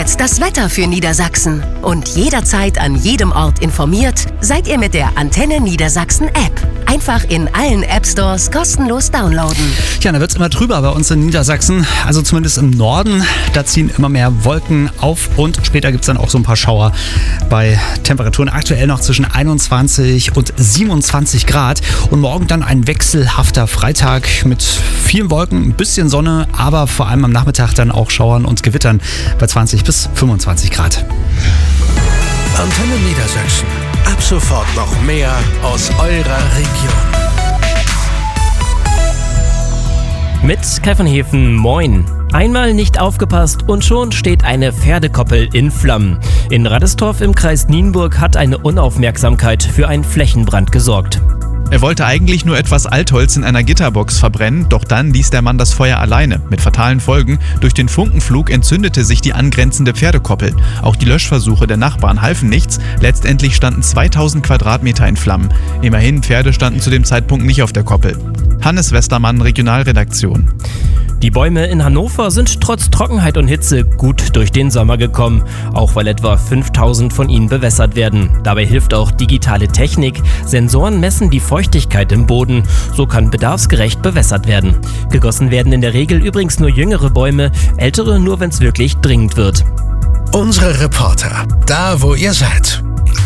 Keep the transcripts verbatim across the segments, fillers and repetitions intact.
Jetzt das Wetter für Niedersachsen. Und jederzeit an jedem Ort informiert seid ihr mit der Antenne Niedersachsen App. Einfach in allen App-Stores kostenlos downloaden. Ja, da wird es immer trüber bei uns in Niedersachsen. Also zumindest im Norden. Da ziehen immer mehr Wolken auf und später gibt es dann auch so ein paar Schauer bei Temperaturen aktuell noch zwischen einundzwanzig und siebenundzwanzig Grad. Und morgen dann ein wechselhafter Freitag mit vielen Wolken, ein bisschen Sonne, aber vor allem am Nachmittag dann auch Schauern und Gewittern bei zwanzig bis fünfundzwanzig Grad. Antenne Niedersachsen. Ab sofort noch mehr aus eurer Region. Mit Kai von Hefen, moin. Einmal nicht aufgepasst und schon steht eine Pferdekoppel in Flammen. In Raddestorf im Kreis Nienburg hat eine Unaufmerksamkeit für einen Flächenbrand gesorgt. Er wollte eigentlich nur etwas Altholz in einer Gitterbox verbrennen, doch dann ließ der Mann das Feuer alleine, mit fatalen Folgen. Durch den Funkenflug entzündete sich die angrenzende Pferdekoppel. Auch die Löschversuche der Nachbarn halfen nichts. Letztendlich standen zweitausend Quadratmeter in Flammen. Immerhin, Pferde standen zu dem Zeitpunkt nicht auf der Koppel. Hannes Westermann, Regionalredaktion. Die Bäume in Hannover sind trotz Trockenheit und Hitze gut durch den Sommer gekommen, auch weil etwa fünftausend von ihnen bewässert werden. Dabei hilft auch digitale Technik. Sensoren messen die Feuchtigkeit im Boden. So kann bedarfsgerecht bewässert werden. Gegossen werden in der Regel übrigens nur jüngere Bäume, ältere nur, wenn es wirklich dringend wird. Unsere Reporter, da wo ihr seid.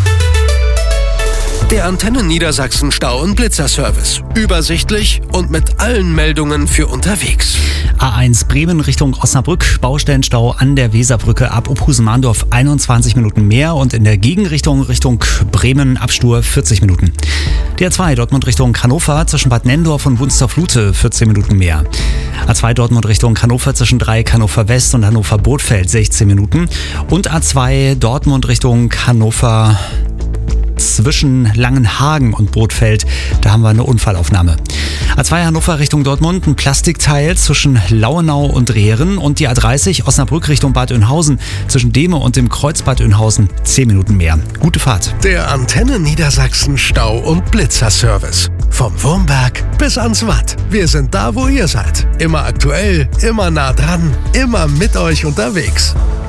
Der Antenne Niedersachsen Stau- und Blitzerservice. Übersichtlich und mit allen Meldungen für unterwegs. A eins Bremen Richtung Osnabrück, Baustellenstau an der Weserbrücke ab Opusen-Mahndorf einundzwanzig Minuten mehr und in der Gegenrichtung Richtung Bremen Abstur vierzig Minuten. D A zwei Dortmund Richtung Hannover zwischen Bad Nenndorf und Wunstorf-Lute vierzehn Minuten mehr. A zwei Dortmund Richtung Hannover zwischen Dreieck Hannover West und Hannover Bothfeld sechzehn Minuten und A zwei Dortmund Richtung Hannover zwischen Langenhagen und Bothfeld, da haben wir eine Unfallaufnahme. A zwei Hannover Richtung Dortmund, ein Plastikteil zwischen Lauenau und Rehren und die A dreißig Osnabrück Richtung Bad Oeynhausen zwischen Dehme und dem Kreuz Bad Oeynhausen zehn Minuten mehr. Gute Fahrt. Der Antenne Niedersachsen Stau- und Blitzerservice. Vom Wurmberg bis ans Watt. Wir sind da, wo ihr seid. Immer aktuell, immer nah dran, immer mit euch unterwegs.